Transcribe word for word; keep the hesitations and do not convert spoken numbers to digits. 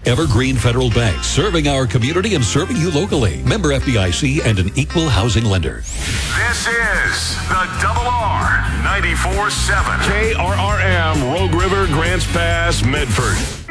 Evergreen Federal Bank, serving our community and serving you locally. Member F D I C and an equal housing lender. This is the Double R ninety-four seven. K R R M, Rogue River, Grants Pass, Medford.